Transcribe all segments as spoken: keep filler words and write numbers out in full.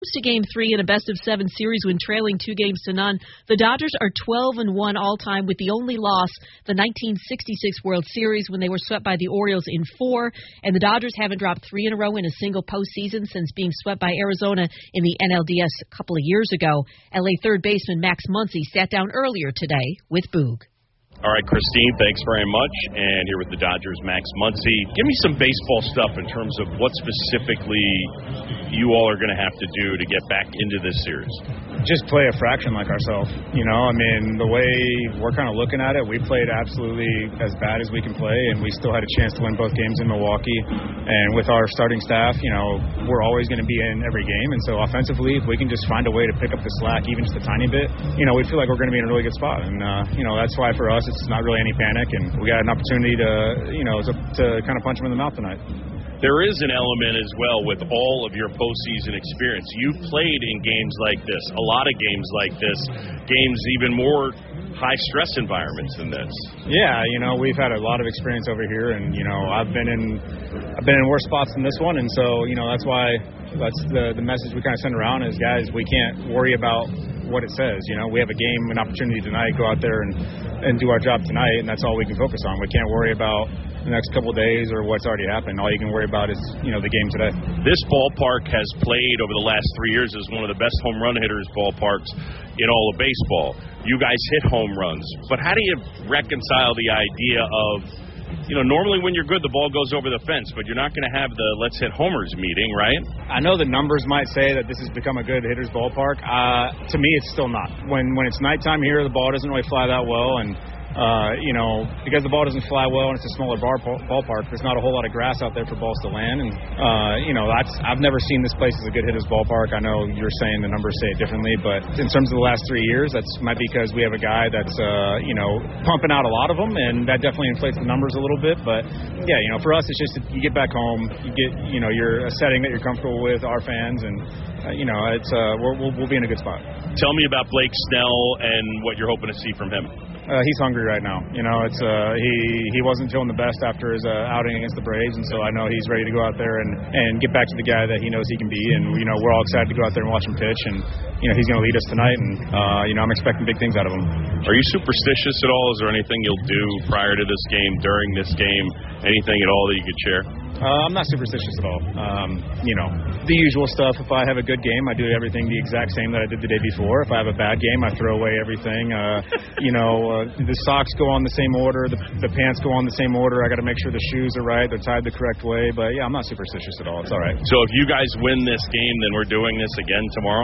To game three in a best-of-seven series when trailing two games to none. The Dodgers are twelve and one all-time with the only loss, the nineteen sixty-six World Series when they were swept by the Orioles in four. And the Dodgers haven't dropped three in a row in a single postseason since being swept by Arizona in the N L D S a couple of years ago. L A third baseman Max Muncy sat down earlier today with Boog. All right, Christine, thanks very much. And here with the Dodgers, Max Muncy. Give me some baseball stuff in terms of what specifically you all are going to have to do to get back into this series. Just play a fraction like ourselves. You know, I mean, the way we're kind of looking at it, we played absolutely as bad as we can play, and we still had a chance to win both games in Milwaukee. And with our starting staff, you know, we're always going to be in every game. And so offensively, if we can just find a way to pick up the slack even just a tiny bit, you know, we feel like we're going to be in a really good spot. And, uh, you know, that's why for us, it's not really any panic, and we got an opportunity to, you know, to, to kind of punch them in the mouth tonight. There is an element as well with all of your postseason experience. You've played in games like this, a lot of games like this, games even more high-stress environments than this. Yeah, you know, we've had a lot of experience over here, and, you know, I've been in I've been in worse spots than this one, and so, you know, that's why that's the, the message we kind of send around is, guys, we can't worry about what it says. You know, we have a game, an opportunity tonight, go out there and, and do our job tonight, and that's all we can focus on. We can't worry about the next couple of days or what's already happened. All you can worry about is, you know, the game today. This ballpark has played over the last three years as one of the best home run hitters ballparks in all of baseball. You guys hit home runs, but how do you reconcile the idea of, you know, normally when you're good, the ball goes over the fence, but you're not going to have the let's hit homers meeting, right? I know the numbers might say that this has become a good hitter's ballpark. Uh, to me, it's still not. When when it's nighttime here, the ball doesn't really fly that well, and Uh, you know, because the ball doesn't fly well and it's a smaller bar, ballpark, there's not a whole lot of grass out there for balls to land. And, uh, you know, that's I've never seen this place as a good hitter's ballpark. I know you're saying the numbers say it differently, but in terms of the last three years, that's might be because we have a guy that's, uh, you know, pumping out a lot of them, and that definitely inflates the numbers a little bit. But, yeah, you know, for us, it's just you get back home, you get, you know, you're a setting that you're comfortable with, our fans, and, uh, you know, it's uh, we're, we'll, we'll be in a good spot. Tell me about Blake Snell and what you're hoping to see from him. Uh, he's hungry right now. You know, it's uh, he he wasn't feeling the best after his uh, outing against the Braves, and so I know he's ready to go out there and, and get back to the guy that he knows he can be. And you know, we're all excited to go out there and watch him pitch. And you know, he's going to lead us tonight. And uh, you know, I'm expecting big things out of him. Are you superstitious at all? Is there anything you'll do prior to this game, during this game, anything at all that you could share? Uh, I'm not superstitious at all. Um, you know, the usual stuff. If I have a good game, I do everything the exact same that I did the day before. If I have a bad game, I throw away everything. Uh, you know, uh, the socks go on the same order. The, the pants go on the same order. I got to make sure the shoes are right. They're tied the correct way. But, yeah, I'm not superstitious at all. It's all right. So if you guys win this game, then we're doing this again tomorrow?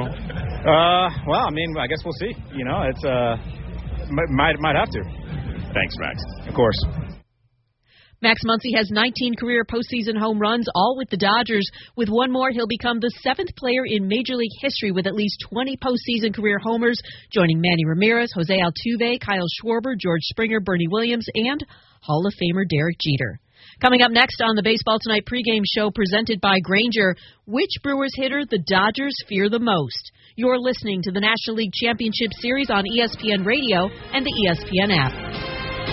Uh, well, I mean, I guess we'll see. You know, it's uh, might might have to. Thanks, Max. Of course. Max Muncy has nineteen career postseason home runs, all with the Dodgers. With one more, he'll become the seventh player in Major League history with at least twenty postseason career homers, joining Manny Ramirez, Jose Altuve, Kyle Schwarber, George Springer, Bernie Williams, and Hall of Famer Derek Jeter. Coming up next on the Baseball Tonight pregame show presented by Grainger, which Brewers hitter the Dodgers fear the most? You're listening to the National League Championship Series on E S P N Radio and the E S P N app.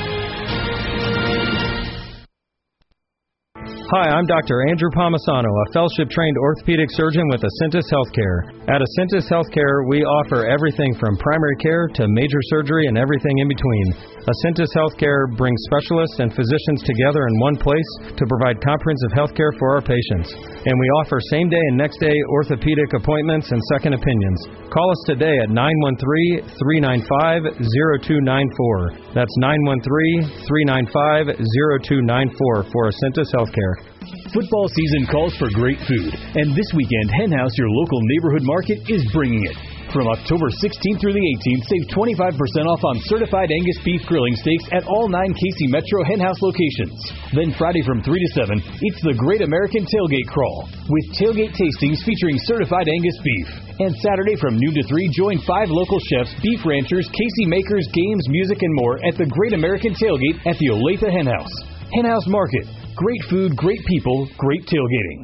Hi, I'm Doctor Andrew Palmisano, a fellowship-trained orthopedic surgeon with Acentus Healthcare. At Acentus Healthcare, we offer everything from primary care to major surgery and everything in between. Acentus Healthcare brings specialists and physicians together in one place to provide comprehensive health care for our patients. And we offer same-day and next-day orthopedic appointments and second opinions. Call us today at nine one three, three nine five, zero two nine four. That's nine one three, three nine five, zero two nine four for Acentus Healthcare. Football season calls for great food, and this weekend, Hen House, your local neighborhood market, is bringing it. From October sixteenth through the eighteenth, save twenty-five percent off on certified Angus beef grilling steaks at all nine K C Metro Hen House locations. Then Friday from three to seven, it's the Great American Tailgate Crawl, with tailgate tastings featuring certified Angus beef. And Saturday from noon to three, join five local chefs, beef ranchers, K C makers, games, music, and more at the Great American Tailgate at the Olathe Hen House. Hen House Market. Great food, great people, great tailgating.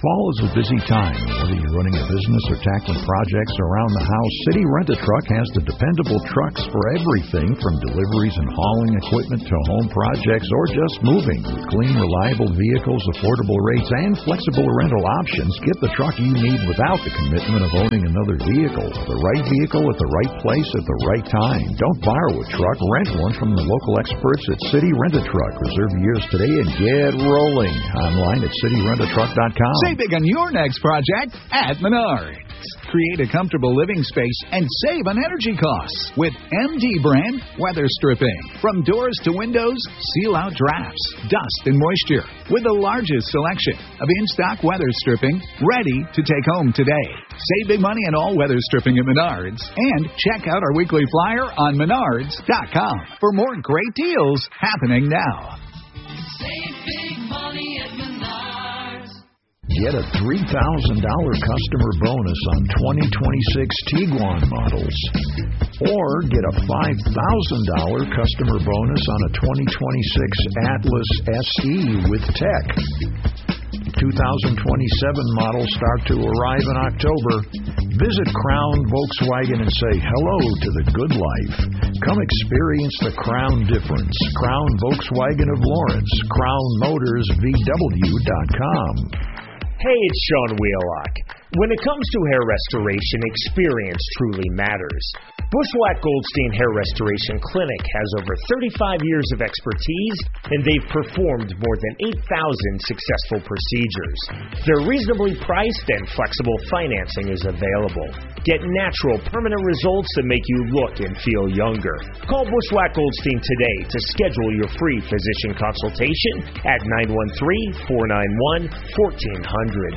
Fall is a busy time. Whether you're running a business or tackling projects around the house, City Rent-A-Truck has the dependable trucks for everything from deliveries and hauling equipment to home projects or just moving. With clean, reliable vehicles, affordable rates, and flexible rental options, get the truck you need without the commitment of owning another vehicle. The right vehicle at the right place at the right time. Don't borrow a truck, rent one from the local experts at City Rent-A-Truck. Reserve yours today and get rolling. Online at city rent a truck dot com. Save big on your next project at Menards. Create a comfortable living space and save on energy costs with M D brand weather stripping. From doors to windows, seal out drafts, dust, and moisture with the largest selection of in-stock weather stripping ready to take home today. Save big money on all weather stripping at Menards and check out our weekly flyer on menards dot com for more great deals happening now. Save big money at Menards. Get a three thousand dollars customer bonus on twenty twenty-six Tiguan models. Or get a five thousand dollars customer bonus on a twenty twenty-six Atlas S E with tech. two thousand twenty-seven models start to arrive in October. Visit Crown Volkswagen and say hello to the good life. Come experience the Crown difference. Crown Volkswagen of Lawrence. Crown Motors V W dot com. Hey, it's Sean Wheelock. When it comes to hair restoration, experience truly matters. Bushwhack Goldstein Hair Restoration Clinic has over thirty-five years of expertise, and they've performed more than eight thousand successful procedures. They're reasonably priced, and flexible financing is available. Get natural, permanent results that make you look and feel younger. Call Bushwhack Goldstein today to schedule your free physician consultation at nine one three, four nine one, one four zero zero.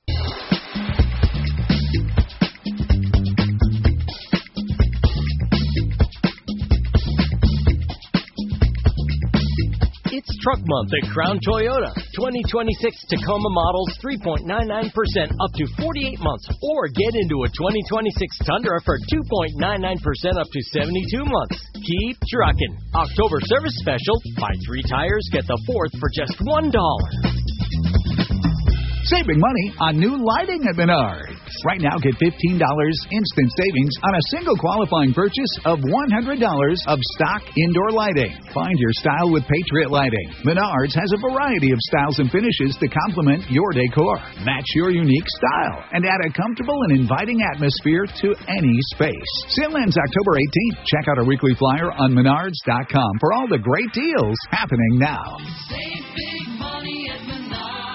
It's Truck Month at Crown Toyota. twenty twenty-six Tacoma models three point nine nine percent up to forty-eight months. Or get into a twenty twenty-six Tundra for two point nine nine percent up to seventy-two months. Keep trucking. October service special. Buy three tires, get the fourth for just one dollar. Saving money on new lighting at Menards. Right now, get fifteen dollars instant savings on a single qualifying purchase of one hundred dollars of stock indoor lighting. Find your style with Patriot Lighting. Menards has a variety of styles and finishes to complement your decor. Match your unique style and add a comfortable and inviting atmosphere to any space. Sale ends October eighteenth. Check out our weekly flyer on menards dot com for all the great deals happening now. Save big money at Menards.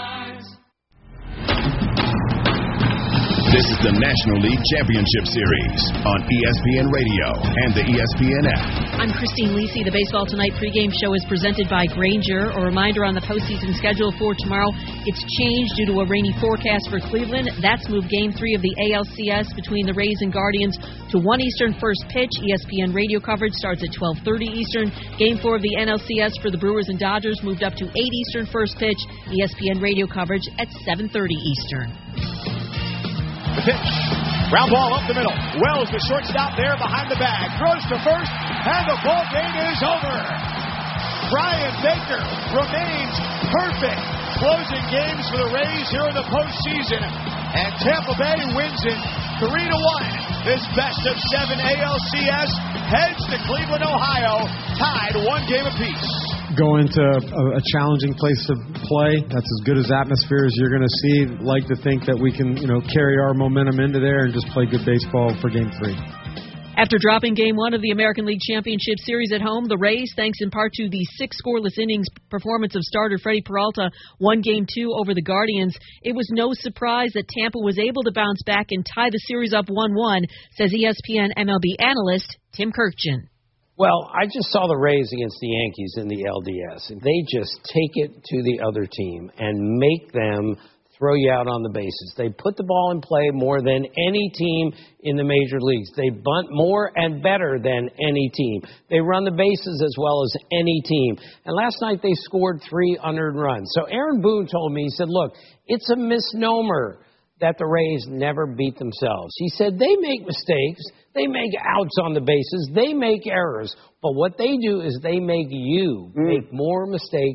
This is the National League Championship Series on E S P N Radio and the E S P N app. I'm Christine Lisi. The Baseball Tonight pregame show is presented by Grainger. A reminder on the postseason schedule for tomorrow. It's changed due to a rainy forecast for Cleveland. That's moved Game three of the A L C S between the Rays and Guardians to one Eastern first pitch. E S P N radio coverage starts at twelve thirty Eastern. Game four of the N L C S for the Brewers and Dodgers moved up to eight Eastern first pitch. E S P N radio coverage at seven thirty Eastern. The pitch. Ground ball up the middle. Wells, the shortstop there behind the bag. Throws to first, and the ball game is over. Brian Baker remains perfect. Closing games for the Rays here in the postseason. And Tampa Bay wins it three to one. This best of seven A L C S heads to Cleveland, Ohio, tied one game apiece. Go into a, a challenging place to play. That's as good as atmosphere as you're going to see. Like to think that we can, you know, carry our momentum into there and just play good baseball for Game Three. After dropping Game One of the American League Championship Series at home, the Rays, thanks in part to the six scoreless innings performance of starter Freddie Peralta, won Game Two over the Guardians. It was no surprise that Tampa was able to bounce back and tie the series up one one, says E S P N M L B analyst Tim Kirkjian. Well, I just saw the Rays against the Yankees in the L D S. They just take it to the other team and make them throw you out on the bases. They put the ball in play more than any team in the major leagues. They bunt more and better than any team. They run the bases as well as any team. And last night they scored three unearned runs. So Aaron Boone told me, he said, look, it's a misnomer that the Rays never beat themselves. He said they make mistakes. They make outs on the bases. They make errors. But what they do is they make you mm. make more mistakes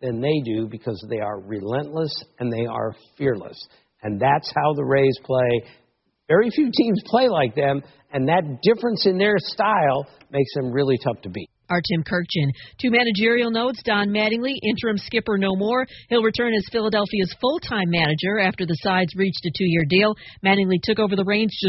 than they do because they are relentless and they are fearless. And that's how the Rays play. Very few teams play like them, and that difference in their style makes them really tough to beat. Our Tim Kirkchin. Two managerial notes. Don Mattingly, interim skipper no more. He'll return as Philadelphia's full-time manager after the sides reached a two-year deal. Mattingly took over the reins just